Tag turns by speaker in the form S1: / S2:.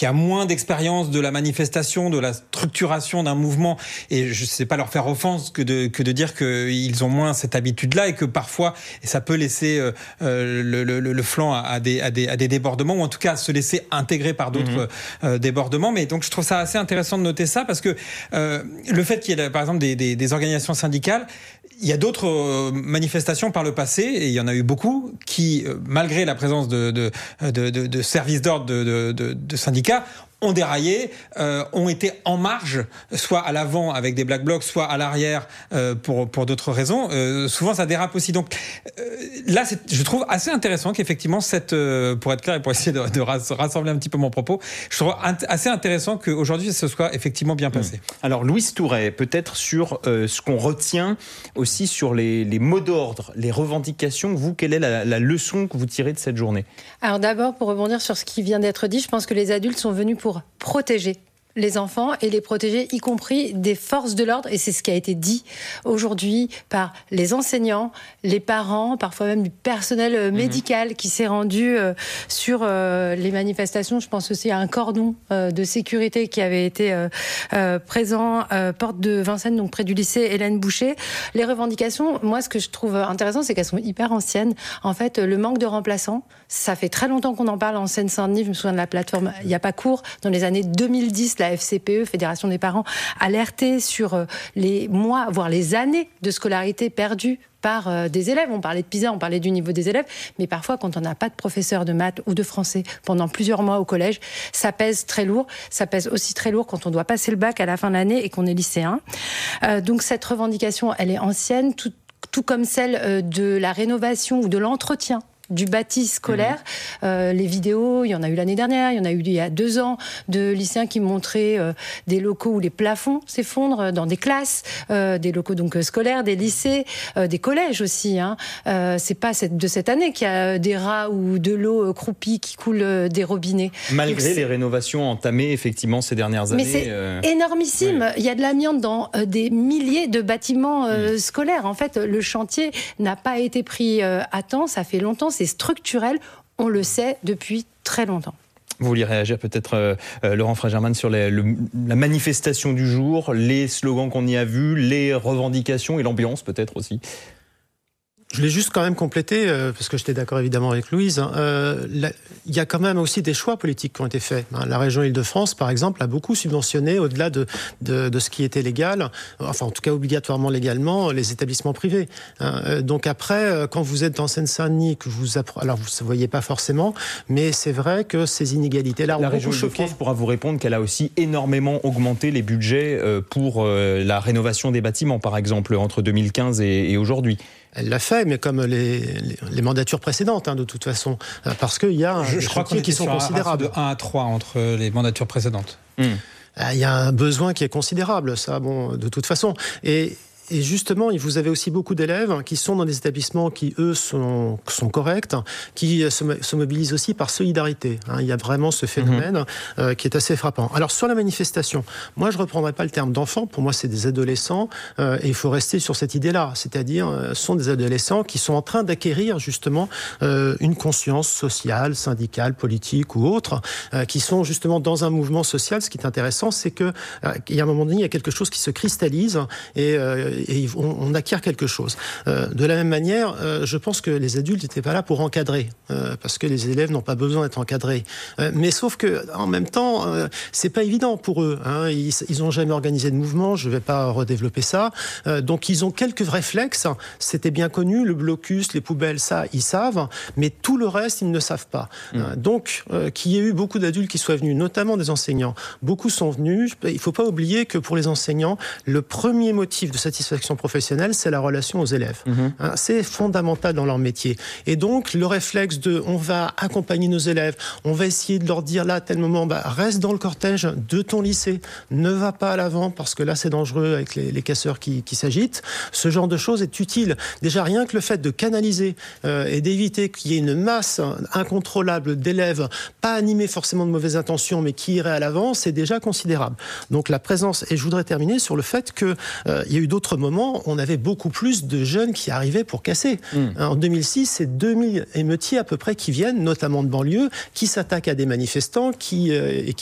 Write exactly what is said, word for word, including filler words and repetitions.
S1: qui a moins d'expérience de la manifestation, de la structuration d'un mouvement, et je ne sais pas leur faire offense que de, que de dire qu'ils ont moins cette habitude-là et que parfois, et ça peut laisser euh, le, le, le flanc à, à, des, à, des, à des débordements, ou en tout cas se laisser intégrer par d'autres mmh. euh, débordements. Mais donc je trouve ça assez intéressant de noter ça, parce que euh, le fait qu'il y ait par exemple des, des, des organisations syndicales, il y a d'autres euh, manifestations par le passé, et il y en a eu beaucoup, qui, euh, malgré la présence de, de, de, de, de services d'ordre de, de, de, de syndicats, ont déraillé, euh, ont été en marge, soit à l'avant avec des black blocs, soit à l'arrière euh, pour pour d'autres raisons. Euh, souvent, ça dérape aussi. Donc euh, là, c'est, je trouve assez intéressant qu'effectivement, cette, euh, pour être clair et pour essayer de, de rassembler un petit peu mon propos, je trouve int- assez intéressant qu'aujourd'hui, ce soit effectivement bien passé.
S2: Mmh. Alors, Louise Touret, peut-être sur euh, ce qu'on retient aussi sur les, les mots d'ordre, les revendications. Vous, quelle est la, la leçon que vous tirez de cette journée ?
S3: Alors d'abord, pour rebondir sur ce qui vient d'être dit, je pense que les adultes sont venus pour protéger les enfants et les protéger, y compris des forces de l'ordre. Et c'est ce qui a été dit aujourd'hui par les enseignants, les parents, parfois même du personnel médical mmh. qui s'est rendu euh, sur euh, les manifestations. Je pense aussi à un cordon euh, de sécurité qui avait été euh, euh, présent, euh, porte de Vincennes, donc près du lycée Hélène Boucher. Les revendications, moi, ce que je trouve intéressant, c'est qu'elles sont hyper anciennes. En fait, le manque de remplaçants, ça fait très longtemps qu'on en parle en Seine-Saint-Denis. Je me souviens de la plateforme Il n'y a pas cours. Dans les années deux mille dix, la F C P E, Fédération des parents, alertait sur les mois, voire les années de scolarité perdues par euh, des élèves. On parlait de PISA, on parlait du niveau des élèves, mais parfois, quand on n'a pas de professeur de maths ou de français pendant plusieurs mois au collège, ça pèse très lourd. Ça pèse aussi très lourd quand on doit passer le bac à la fin de l'année et qu'on est lycéen. Euh, donc cette revendication, elle est ancienne, tout, tout comme celle euh, de la rénovation ou de l'entretien du bâti scolaire. Mmh. Euh, les vidéos, il y en a eu l'année dernière, il y en a eu il y a deux ans, de lycéens qui montraient euh, des locaux où les plafonds s'effondrent dans des classes, euh, des locaux donc scolaires, des lycées, euh, des collèges aussi. Hein. Euh, c'est pas cette, de cette année qu'il y a des rats ou de l'eau euh, croupie qui coule euh, des robinets.
S2: Malgré
S3: donc,
S2: les rénovations entamées effectivement ces dernières années.
S3: Mais c'est
S2: euh...
S3: énormissime. Oui. Il y a de l'amiante dans euh, des milliers de bâtiments euh, mmh. scolaires. En fait, le chantier n'a pas été pris euh, à temps. Ça fait longtemps. C'est structurel, on le sait depuis très longtemps.
S2: Vous vouliez réagir peut-être, euh, euh, Laurent Frégerman, sur les, le, la manifestation du jour, les slogans qu'on y a vus, les revendications et l'ambiance peut-être aussi ?
S4: Je l'ai juste quand même complété, euh, parce que j'étais d'accord évidemment avec Louise. Hein. Euh, la, il y a quand même aussi des choix politiques qui ont été faits. Hein. La région Île-de-France, par exemple, a beaucoup subventionné, au-delà de, de, de ce qui était légal, enfin en tout cas obligatoirement légalement, les établissements privés. Hein. Euh, donc après, quand vous êtes en Seine-Saint-Denis, que vous appre... alors vous ne voyez pas forcément, mais c'est vrai que ces inégalités-là ont
S2: la
S4: beaucoup
S2: région
S4: choqué.
S2: Île-de-France pourra vous répondre qu'elle a aussi énormément augmenté les budgets pour la rénovation des bâtiments, par exemple, entre deux mille quinze et, et aujourd'hui.
S4: Elle l'a fait, mais comme les, les, les mandatures précédentes, hein, de toute façon, parce qu'il y a
S1: je,
S4: des
S1: je crois qu'on
S4: qui sont
S1: sur
S4: considérables.
S1: Un de un à trois entre les mandatures précédentes.
S4: Mmh. Il y a un besoin qui est considérable, ça, bon, de toute façon. Et Et justement, vous avez aussi beaucoup d'élèves qui sont dans des établissements qui, eux, sont, sont corrects, qui se, se mobilisent aussi par solidarité. Hein, il y a vraiment ce phénomène mmh. euh, qui est assez frappant. Alors, sur la manifestation, moi, je ne reprendrai pas le terme d'enfants. Pour moi, c'est des adolescents. Euh, et il faut rester sur cette idée-là. C'est-à-dire, euh, ce sont des adolescents qui sont en train d'acquérir, justement, euh, une conscience sociale, syndicale, politique ou autre, euh, qui sont, justement, dans un mouvement social. Ce qui est intéressant, c'est qu'il euh, y a un moment donné, il y a quelque chose qui se cristallise et euh, et on, on acquiert quelque chose. Euh, de la même manière, euh, je pense que les adultes n'étaient pas là pour encadrer, euh, parce que les élèves n'ont pas besoin d'être encadrés. Euh, mais sauf que, en même temps, euh, c'est pas évident pour eux. Hein. Ils, ils ont jamais organisé de mouvement. Je vais pas redévelopper ça. Euh, donc ils ont quelques réflexes. C'était bien connu, le blocus, les poubelles, ça, ils savent. Mais tout le reste, ils ne savent pas. Mmh. Euh, donc, euh, qu'il y ait eu beaucoup d'adultes qui soient venus, notamment des enseignants. Beaucoup sont venus. Il faut pas oublier que pour les enseignants, le premier motif de satisfaction professionnelle, c'est la relation aux élèves. Mmh. Hein, c'est fondamental dans leur métier. Et donc, le réflexe de on va accompagner nos élèves, on va essayer de leur dire là, à tel moment, bah, reste dans le cortège de ton lycée, ne va pas à l'avant parce que là, c'est dangereux avec les, les casseurs qui, qui s'agitent. Ce genre de choses est utile. Déjà, rien que le fait de canaliser euh, et d'éviter qu'il y ait une masse incontrôlable d'élèves, pas animés forcément de mauvaises intentions, mais qui iraient à l'avant, c'est déjà considérable. Donc, la présence, et je voudrais terminer sur le fait qu'il euh, y a eu d'autres moment, on avait beaucoup plus de jeunes qui arrivaient pour casser. Mmh. En deux mille six, c'est deux mille émeutiers à peu près qui viennent, notamment de banlieue, qui s'attaquent à des manifestants qui, euh, et qui